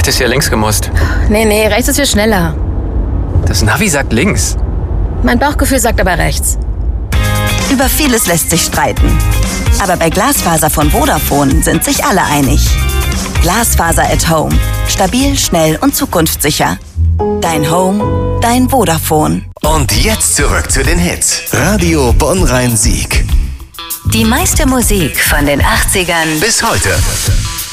hättest ja links gemusst. Nee, rechts ist viel schneller. Das Navi sagt links. Mein Bauchgefühl sagt aber rechts. Über vieles lässt sich streiten. Aber bei Glasfaser von Vodafone sind sich alle einig. Glasfaser at Home. Stabil, schnell und zukunftssicher. Dein Home, dein Vodafone. Und jetzt zurück zu den Hits. Radio Bonn-Rhein-Sieg. Die meiste Musik von den 80ern Bis heute.